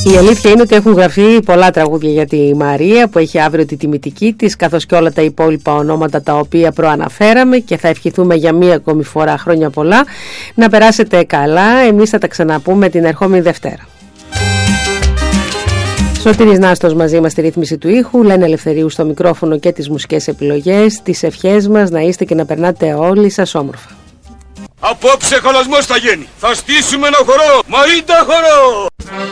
Η αλήθεια είναι ότι έχουν γραφεί πολλά τραγούδια για τη Μαρία που έχει αύριο τη τιμητική της, καθώς και όλα τα υπόλοιπα ονόματα τα οποία προαναφέραμε, και θα ευχηθούμε για μία ακόμη φορά χρόνια πολλά. Να περάσετε καλά, εμείς θα τα ξαναπούμε την ερχόμενη Δευτέρα. Σωτήρης Νάστος μαζί μας στη ρύθμιση του ήχου, Λένα Ελευθερίου στο μικρόφωνο και τις μουσικές επιλογές. Τις ευχές μας να είστε και να περνάτε όλοι σας όμορφα. Απόψε χαλασμός θα γίνει. Θα στήσουμε ένα χορό. Μαΐντα χορό.